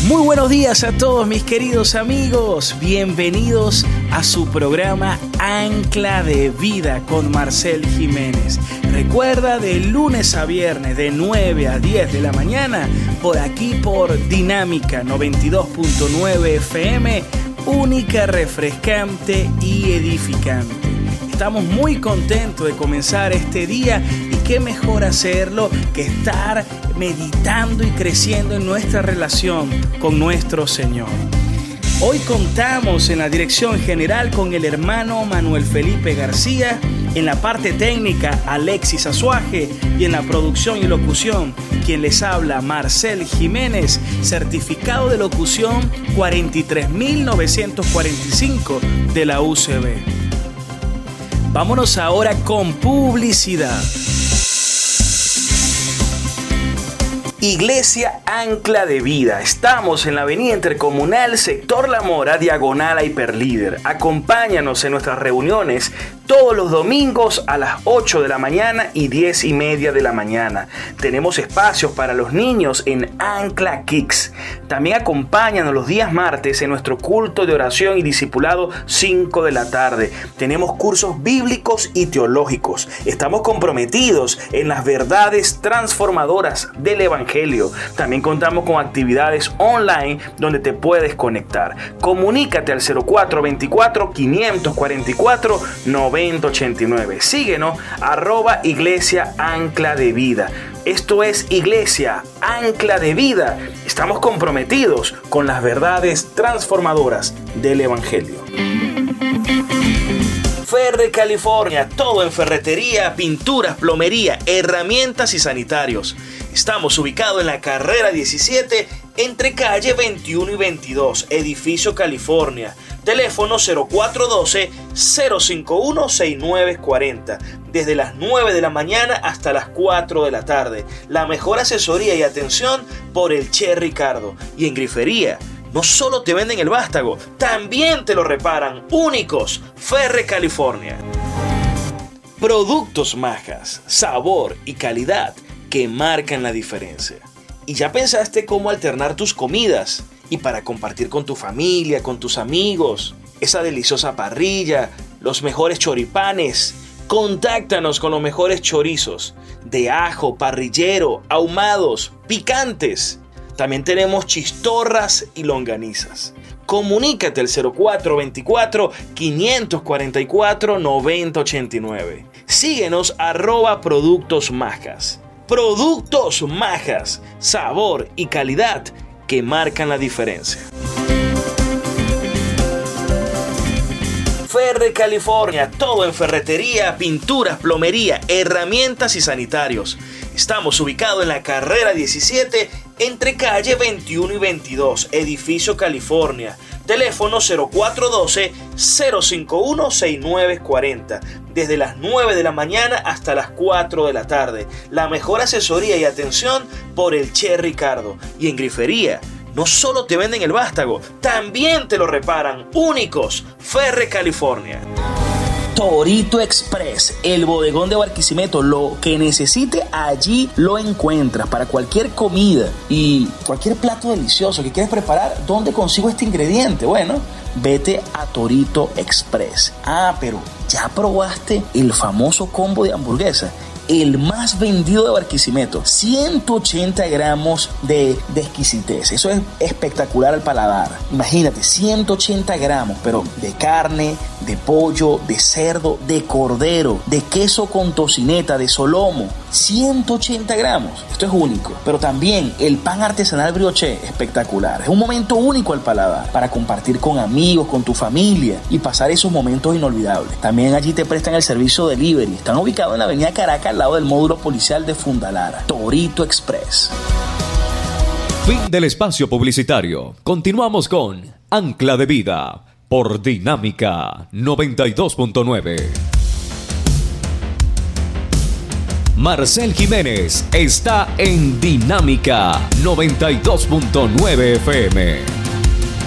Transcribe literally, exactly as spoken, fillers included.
Muy buenos días a todos mis queridos amigos, bienvenidos a su programa Ancla de Vida con Marcel Jiménez. Recuerda, de lunes a viernes de nueve a diez de la mañana, por aquí por Dinámica noventa y dos punto nueve F M, única, refrescante y edificante. Estamos muy contentos de comenzar este día y qué mejor hacerlo que estar meditando y creciendo en nuestra relación con nuestro Señor. Hoy contamos en la dirección general con el hermano Manuel Felipe García, en la parte técnica Alexis Azuaje y en la producción y locución quien les habla Marcel Jiménez, certificado de locución cuarenta y tres mil novecientos cuarenta y cinco de la U C B. Vámonos ahora con publicidad. Iglesia Ancla de Vida. Estamos en la avenida Intercomunal, sector La Mora, diagonal a Hiperlíder. Acompáñanos en nuestras reuniones todos los domingos a las ocho de la mañana y diez y media de la mañana. Tenemos espacios para los niños en Ancla Kicks. También acompáñanos los días martes en nuestro culto de oración y discipulado cinco de la tarde. Tenemos cursos bíblicos y teológicos. Estamos comprometidos en las verdades transformadoras del Evangelio. También contamos con actividades online donde te puedes conectar. Comunícate al cero cuatro veinticuatro, quinientos cuarenta y cuatro, noventa ochenta y nueve. Síguenos, arroba Iglesia Ancla de Vida. Esto es Iglesia Ancla de Vida. Estamos comprometidos con las verdades transformadoras del Evangelio. Ferre California, todo en ferretería, pinturas, plomería, herramientas y sanitarios. Estamos ubicados en la carrera diecisiete entre calle veintiuno y veintidós, edificio California. Teléfono cero cuatro uno dos, cero cinco uno, seis nueve cuatro cero. Desde las nueve de la mañana hasta las cuatro de la tarde. La mejor asesoría y atención por el Che Ricardo. Y en grifería, no solo te venden el vástago, también te lo reparan. Únicos, Ferre California. Productos Majas, sabor y calidad que marcan la diferencia. ¿Y ya pensaste cómo alternar tus comidas? Y para compartir con tu familia, con tus amigos, esa deliciosa parrilla, los mejores choripanes. Contáctanos con los mejores chorizos de ajo, parrillero, ahumados, picantes. También tenemos chistorras y longanizas. Comunícate al cero cuatro veinticuatro, quinientos cuarenta y cuatro, noventa ochenta y nueve. Síguenos arroba Productos Majas. Productos Majas, sabor y calidad que marcan la diferencia. Ferre California, todo en ferretería, pinturas, plomería, herramientas y sanitarios. Estamos ubicados en la carrera diecisiete entre calle veintiuno y veintidós, edificio California. Teléfono cero cuatro uno dos, cero cinco uno, seis nueve cuatro cero. Desde las nueve de la mañana hasta las cuatro de la tarde. La mejor asesoría y atención por el Che Ricardo. Y en grifería, no solo te venden el vástago, también te lo reparan. Únicos, Ferre California. Torito Express, el bodegón de Barquisimeto. Lo que necesite allí lo encuentras para cualquier comida y cualquier plato delicioso que quieres preparar. ¿Dónde consigo este ingrediente? Bueno, vete a Torito Express. Ah, pero ¿ya probaste el famoso combo de hamburguesa? El más vendido de Barquisimeto, ciento ochenta gramos de, de exquisitez. Eso es espectacular al paladar. Imagínate, ciento ochenta gramos, pero de carne, de pollo, de cerdo, de cordero, de queso con tocineta, de solomo. ciento ochenta gramos. Esto es único. Pero también el pan artesanal brioché, espectacular. Es un momento único al paladar para compartir con amigos, con tu familia y pasar esos momentos inolvidables. También allí te prestan el servicio delivery. Están ubicados en la avenida Caracas, al lado del módulo policial de Fundalara. Torito Express. Fin del espacio publicitario. Continuamos con Ancla de Vida por Dinámica noventa y dos punto nueve. Marcel Jiménez está en Dinámica noventa y dos punto nueve F M.